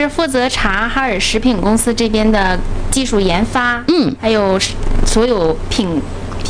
负责查哈尔食品公司这边的技术研发，还有所有品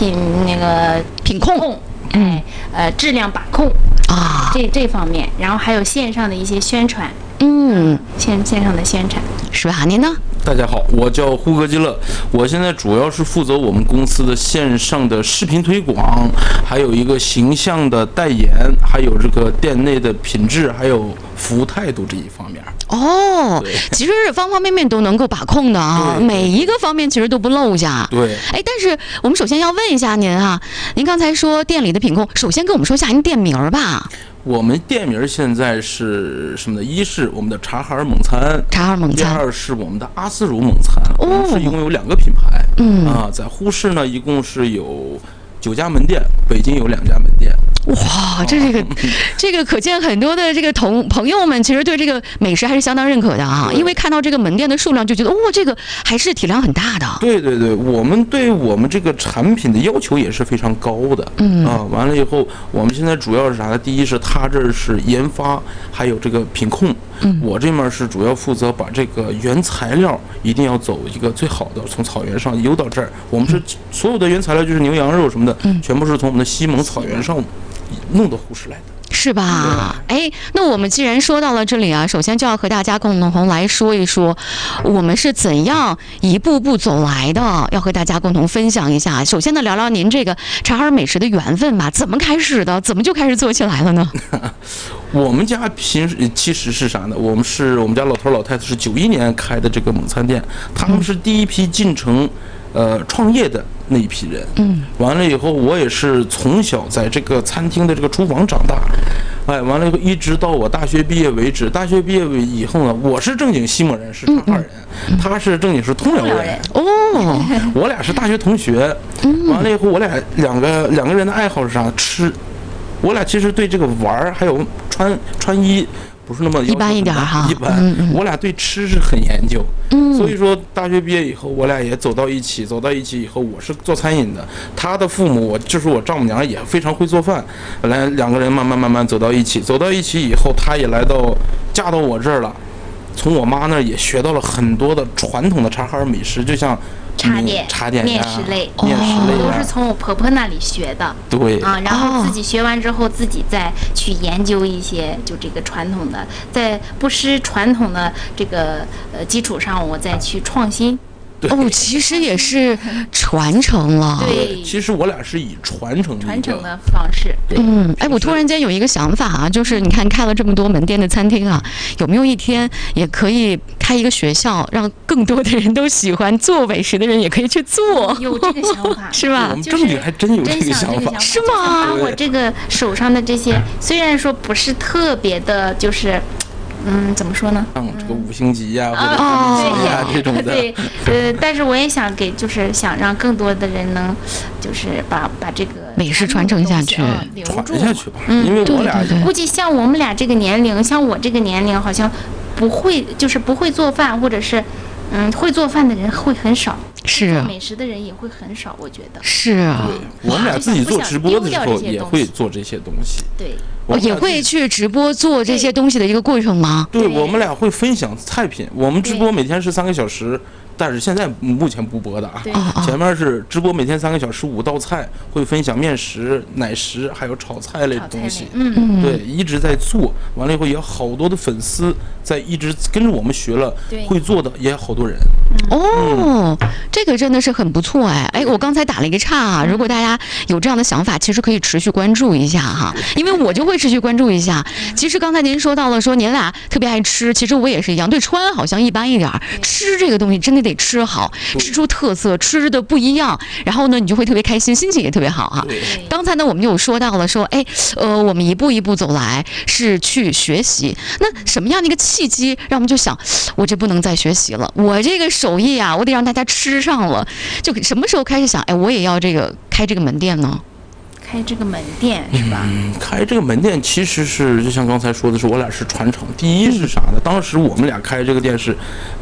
控，质量把控啊，这方面，然后还有线上的一些宣传，线上的宣传， 是吧？您呢？ 大家好，我叫胡格基乐，我现在主要是负责我们公司的线上的视频推广，还有一个形象的代言，还有这个店内的品质，还有服务态度这一方面。 哦，其实是方方面面都能够把控的啊，每一个方面其实都不漏下。 对， 哎，但是我们首先要问一下您啊，您刚才说店里的品控，首先跟我们说一下您店名吧。 我们店名现在是什么呢？一是我们的察哈尔蒙餐，第二是我们的阿斯鲁蒙餐。我们是一共有2个品牌。在呼市呢，一共是有9家门店，北京有2家门店。 哇，这个可见很多的这个朋友们其实对这个美食还是相当认可的啊，因为看到这个门店的数量就觉得这个还是体量很大的。 对，我们对我们这个产品的要求也是非常高的。完了以后，我们现在主要是啥呢？第一是它这是研发，还有这个品控。我这面是主要负责把这个原材料一定要走一个最好的，从草原上邮到这儿。我们是所有的原材料，就是牛羊肉什么的，全部是从我们的西蒙草原上弄到呼市来的。 是吧？哎，那我们既然说到了这里啊，首先就要和大家共同来说一说，我们是怎样一步步走来的，要和大家共同分享一下。首先呢，聊聊您这个察哈尔美食的缘分吧，怎么开始的？怎么就开始做起来了呢？ 我们家其实是啥呢？我们家老头老太太是91年开的这个蒙餐店，他们是第一批进城创业的那一批人。完了以后，我也是从小在这个餐厅的这个厨房长大，完了以后一直到我大学毕业为止。大学毕业以后呢，我是正经西蒙人，是察哈尔人，他是正经是通辽人。我俩是大学同学。完了以后，我俩两个人的爱好是啥？吃。我俩其实对这个玩还有穿衣不是那么一般一点哈， 一般。我俩对吃是很研究。所以说大学毕业以后，我俩也走到一起以后，我是做餐饮的，他的父母就是我丈母娘也非常会做饭，两个人慢慢走到一起以后，他也嫁到我这儿了，从我妈那儿也学到了很多的传统的察哈尔美食，就像茶点面食类都是从我婆婆那里学的。 对然后自己学完之后，自己再去研究一些就这个传统的，在不失传统的这个基础上，我再去创新。 其实也是传承了。 对， 其实我俩是以传承的方式。 我突然间有一个想法啊，就是你看开了这么多门店的餐厅啊，有没有一天也可以开一个学校，让更多的人都喜欢做美食的人也可以去做？ 有这个想法是吧？ 我们正经还真有这个想法， 是吗？ 把我这个手上的这些，虽然说不是特别的，就是怎么说呢？ 像这个5星级呀，或者4星级呀这种的。 对，但是我也想就是想让更多的人能，就是把这个美食传承下去， 传下去吧。因为我俩估计像我们俩这个年龄，像我这个年龄，好像不会做饭，或者是会做饭的人会很少。 是美食的人也会很少，我觉得是啊。 我们俩自己做直播的时候也会做这些东西。 对， 也会去直播做这些东西的一个过程吗？ 对，我们俩会分享菜品。我们直播每天是3个小时，但是现在目前不播的啊。前面是直播每天3个小时5道菜，会分享面食、奶食，还有炒菜类的东西。对，一直在做。完了以后也有好多的粉丝在一直跟着我们学了，会做的也有好多人。 这个真的是很不错哎！我刚才打了一个岔啊，如果大家有这样的想法，其实可以持续关注一下哈，因为我就会持续关注一下。其实刚才您说到了说您俩特别爱吃，其实我也是一样，对穿好像一般一点，吃这个东西真的得吃好，吃出特色，吃的不一样，然后呢你就会特别开心，心情也特别好哈。刚才呢我们就有说到了说，我们一步一步走来是去学习，那什么样的一个契机让我们就想，我这不能再学习了，我这个手艺啊，我得让大家吃上了，就什么时候开始想，我也要开这个门店呢？ 开这个门店是吧？ 开这个门店其实是就像刚才说的是，我俩是传承。第一是啥呢？当时我们俩开这个店是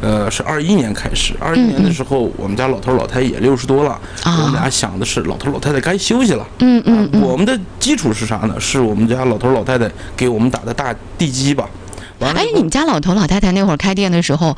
21年开始。21年的时候，我们家老头老太太也60多了，我们俩想的是老头老太太该休息了。我们的基础是啥呢？是我们家老头老太太给我们打的大地基吧。 完了以后， 你们家老头老太太那会儿开店的时候，